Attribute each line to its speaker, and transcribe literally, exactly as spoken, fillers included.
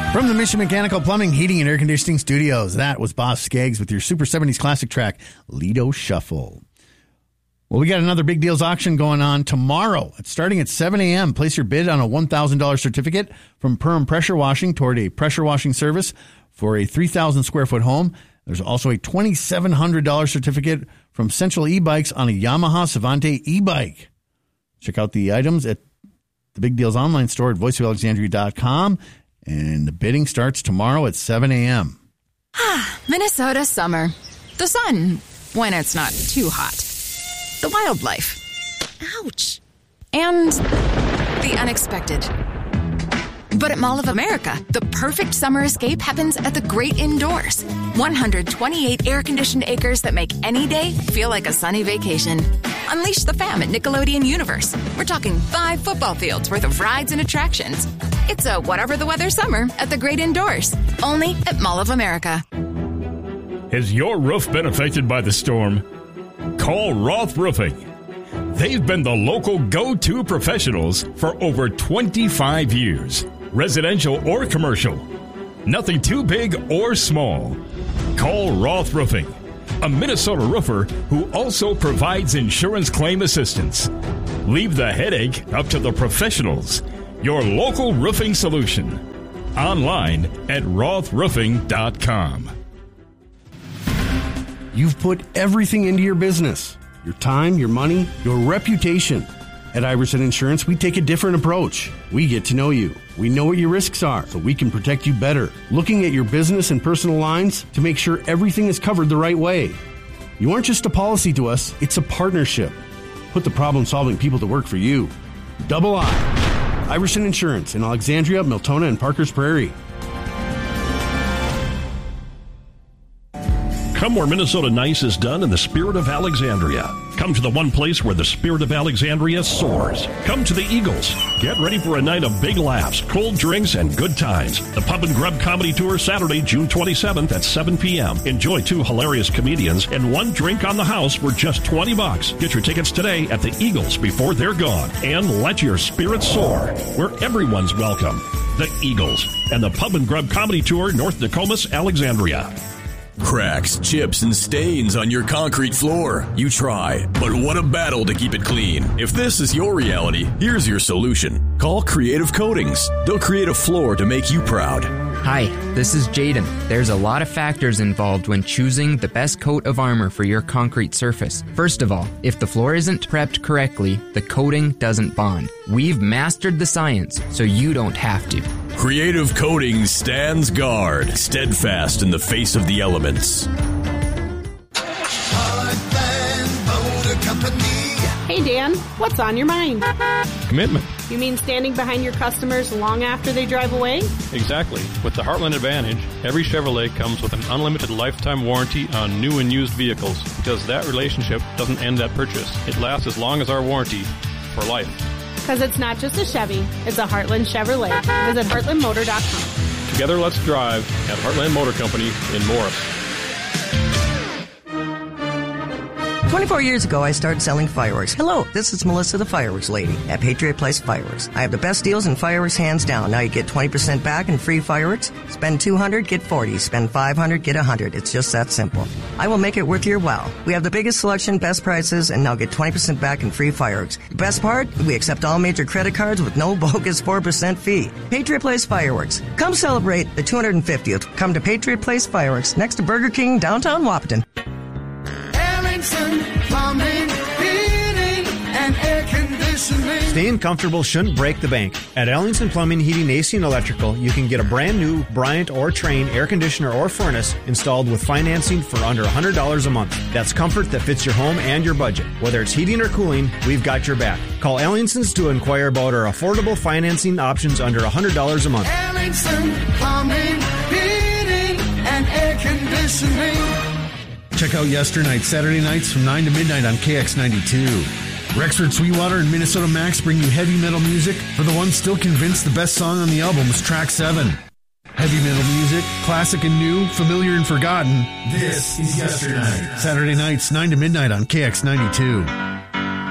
Speaker 1: From the Mission Mechanical Plumbing, Heating, and Air Conditioning Studios, that was Boss Skaggs with your Super seventies classic track, Lido Shuffle. Well, we got another Big Deals auction going on tomorrow. It's starting at seven a.m. Place your bid on a one thousand dollars certificate from Perm Pressure Washing toward a pressure washing service for a three thousand square foot home. There's also a two thousand seven hundred dollars certificate from Central E-Bikes on a Yamaha Savante e-bike. Check out the items at the Big Deals online store at voice of alexandria dot com. And the bidding starts tomorrow at seven a.m.
Speaker 2: Ah, Minnesota summer. The sun, when it's not too hot. The wildlife. Ouch. And the unexpected. But at Mall of America, the perfect summer escape happens at the great indoors. one hundred twenty-eight air-conditioned acres that make any day feel like a sunny vacation. Unleash the fam at Nickelodeon Universe. We're talking five football fields worth of rides and attractions. It's a whatever the weather summer at the great indoors. Only at Mall of America.
Speaker 3: Has your roof been affected by the storm? Call Roth Roofing. They've been the local go-to professionals for over twenty-five years. Residential or commercial. Nothing too big or small. Call Roth Roofing, a Minnesota roofer who also provides insurance claim assistance. Leave the headache up to the professionals. Your local roofing solution. Online at roth roofing dot com.
Speaker 4: You've put everything into your business. Your time, your money, your reputation. At Iverson Insurance, we take a different approach. We get to know you. We know what your risks are, so we can protect you better. Looking at your business and personal lines to make sure everything is covered the right way. You aren't just a policy to us, it's a partnership. Put the problem-solving people to work for you. Double I. Iverson Insurance in Alexandria, Miltona, and Parkers Prairie.
Speaker 5: Come where Minnesota nice is done in the spirit of Alexandria. Come to the one place where the spirit of Alexandria soars. Come to the Eagles. Get ready for a night of big laughs, cold drinks, and good times. The Pub and Grub Comedy Tour Saturday, June twenty-seventh at seven p.m. Enjoy two hilarious comedians and one drink on the house for just twenty bucks. Get your tickets today at the Eagles before they're gone. And let your spirit soar, where everyone's welcome. The Eagles and the Pub and Grub Comedy Tour, North Nokomis, Alexandria.
Speaker 6: Cracks, chips, and stains on your concrete floor. You try, but what a battle to keep it clean. If this is your reality, here's your solution. Call Creative Coatings. They'll create a floor to make you proud.
Speaker 7: Hi, this is Jaden. There's a lot of factors involved when choosing the best coat of armor for your concrete surface. First of all, if the floor isn't prepped correctly, the coating doesn't bond. We've mastered the science, so you don't have to.
Speaker 6: Creative Coatings stands guard, steadfast in the face of the elements.
Speaker 8: Hey, Dan, what's on your mind?
Speaker 9: Commitment.
Speaker 8: You mean standing behind your customers long after they drive away?
Speaker 9: Exactly. With the Heartland Advantage, every Chevrolet comes with an unlimited lifetime warranty on new and used vehicles, because that relationship doesn't end at purchase. It lasts as long as our warranty, for life.
Speaker 8: Because it's not just a Chevy, it's a Heartland Chevrolet. Visit heartland motor dot com.
Speaker 9: Together, let's drive at Heartland Motor Company in Morris.
Speaker 10: twenty-four years ago, I started selling fireworks. Hello, this is Melissa, the fireworks lady at Patriot Place Fireworks. I have the best deals in fireworks, hands down. Now you get twenty percent back and free fireworks. Spend two hundred dollars, get forty dollars. Spend five hundred dollars, get one hundred dollars. It's just that simple. I will make it worth your while. We have the biggest selection, best prices, and now get twenty percent back and free fireworks. The best part? We accept all major credit cards with no bogus four percent fee. Patriot Place Fireworks. Come celebrate the two hundred fiftieth. Come to Patriot Place Fireworks, next to Burger King, downtown Wahpeton.
Speaker 11: Plumbing, heating, and air conditioning.
Speaker 12: Staying comfortable shouldn't break the bank. At Ellingson Plumbing, Heating, A C, and Electrical, you can get a brand new Bryant or Trane air conditioner or furnace installed with financing for under one hundred dollars a month. That's comfort that fits your home and your budget. Whether it's heating or cooling, we've got your back. Call Ellingson's to inquire about our affordable financing options under one hundred dollars a month.
Speaker 11: Ellingson Plumbing, heating, and air conditioning.
Speaker 1: Check out Yesternight, Saturday nights from nine to midnight on K X ninety-two. Rexford Sweetwater and Minnesota Max bring you heavy metal music. For the ones still convinced the best song on the album is track seven. Heavy metal music, classic and new, familiar and forgotten. This is Yesternight. Saturday nights, nine to midnight on K X ninety-two.